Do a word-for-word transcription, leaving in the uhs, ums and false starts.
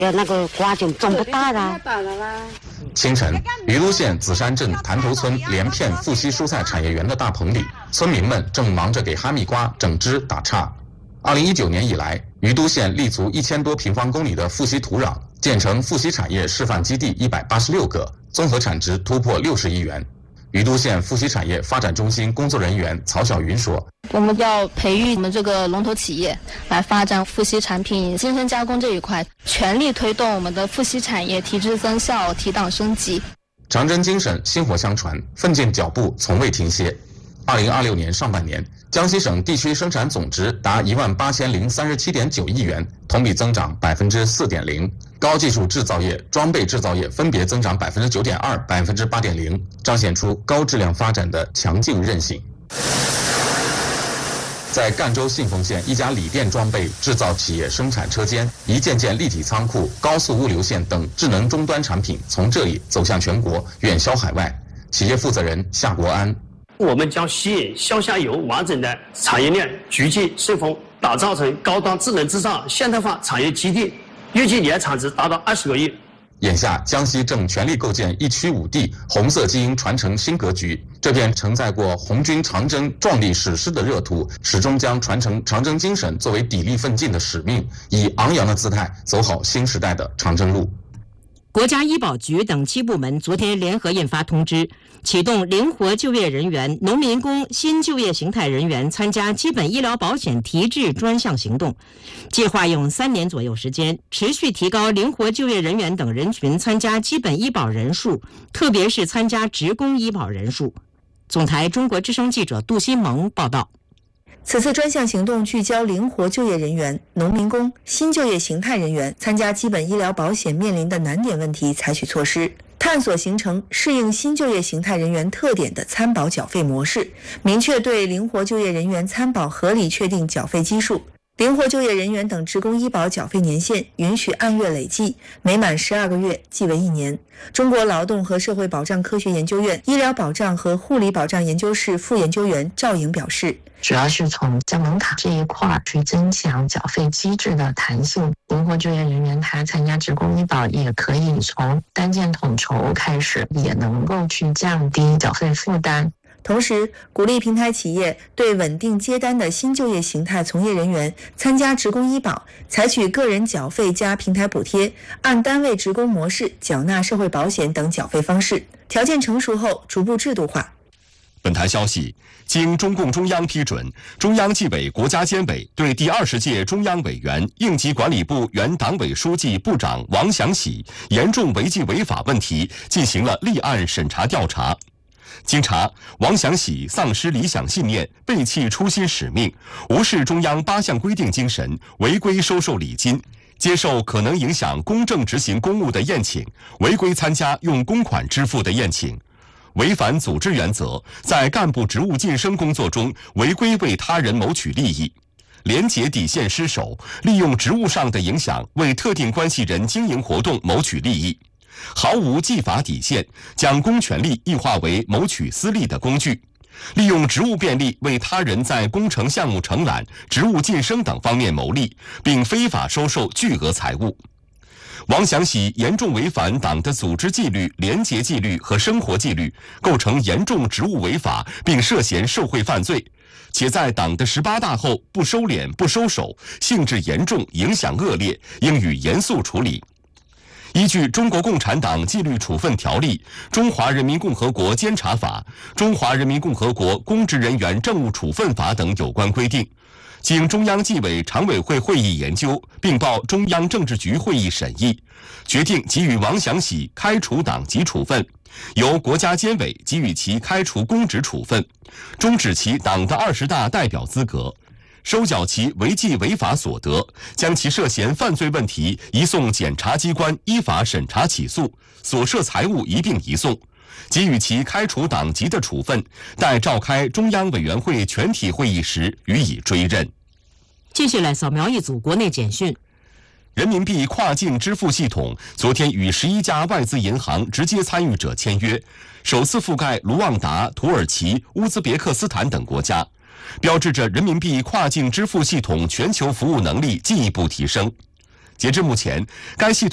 那个瓜就种不大了。 清晨，于都县紫山镇潭头村连片富硒蔬菜产业园的大棚里，村民们正忙着给哈密瓜整枝打杈。二零一九年以来，于都县立足一千多平方公里的富硒土壤，建成富硒产业示范基地一百八十六个，综合产值突破六十亿元。于都县富硒产业发展中心工作人员曹晓云说：“ 我们要培育我们这个龙头企业，来发展富硒产品精深加工这一块，全力推动我们的富硒产业提质增效、提档升级。” 长征精神薪火相传，奋进脚步从未停歇。二零二六年上半年，江西省地区生产总值达一万八千零三十七点九亿元，同比增长百分之四点零。高技术制造业、装备制造业分别增长百分之九点二、百分之八点零，彰显出高质量发展的强劲韧性。在赣州信丰县一家锂电装备制造企业生产车间，一件件立体仓库、高速物流线等智能终端产品从这里走向全国，远销海外。企业负责人夏国安。 我们将吸引上下游完整的产业链聚集顺丰，打造成高端智能制造现代化产业基地，预计年产值达到二十个亿。 眼下，江西正全力构建一区五地红色基因传承新格局。这片承载过红军长征壮丽史诗的热土，始终将传承长征精神作为砥砺奋进的使命，以昂扬的姿态走好新时代的长征路。 国家医保局等七部门昨天联合印发通知，启动灵活就业人员、农民工新就业形态人员参加基本医疗保险提质专项行动，计划用三年左右时间，持续提高灵活就业人员等人群参加基本医保人数，特别是参加职工医保人数。总台中国之声记者杜新萌报道。 此次专项行动聚焦灵活就业人员、农民工、新就业形态人员参加基本医疗保险面临的难点问题采取措施，探索形成适应新就业形态人员特点的参保缴费模式，明确对灵活就业人员参保合理确定缴费基数。灵活就业人员等职工医保缴费年限允许按月累计，每满十二个月即为一年。中国劳动和社会保障科学研究院医疗保障和护理保障研究室副研究员赵颖表示， 主要是从降门槛这一块去增强缴费机制的弹性。灵活就业人员他参加职工医保也可以从单件统筹开始，也能够去降低缴费负担。 同时，鼓励平台企业对稳定接单的新就业形态从业人员参加职工医保，采取个人缴费加平台补贴，按单位职工模式缴纳社会保险等缴费方式，条件成熟后逐步制度化。 本台消息，经中共中央批准，中央纪委国家监委对第二十届中央委员、应急管理部原党委书记、部长王祥喜严重违纪违法问题进行了立案审查调查。经查，王祥喜丧失理想信念，背弃初心使命，无视中央八项规定精神，违规收受礼金，接受可能影响公正执行公务的宴请，违规参加用公款支付的宴请，违反组织原则，在干部职务晋升工作中违规为他人谋取利益，廉洁底线失守，利用职务上的影响为特定关系人经营活动谋取利益，毫无纪法底线，将公权力异化为谋取私利的工具，利用职务便利为他人在工程项目承揽、职务晋升等方面牟利，并非法收受巨额财物。王祥喜严重违反党的组织纪律、廉洁纪律和生活纪律，构成严重职务违法，并涉嫌受贿犯罪，且在党的十八大后不收敛、不收手，性质严重，影响恶劣，应予严肃处理。依据《中国共产党纪律处分条例》、《中华人民共和国监察法》、《中华人民共和国公职人员政务处分法》等有关规定，经中央纪委常委会会议研究，并报中央政治局会议审议，决定给予王祥喜开除党籍处分，由国家监委给予其开除公职处分，终止其党的二十大代表资格，收缴其违纪违法所得，将其涉嫌犯罪问题移送检察机关依法审查起诉，所涉财物一并移送，给予其开除党籍的处分，待召开中央委员会全体会议时予以追认。 接下来扫描一组国内简讯。 人民币跨境支付系统昨天与十一家外资银行直接参与者签约，首次覆盖卢旺达、土耳其、乌兹别克斯坦等国家，标志着人民币跨境支付系统全球服务能力进一步提升。截至目前，该系统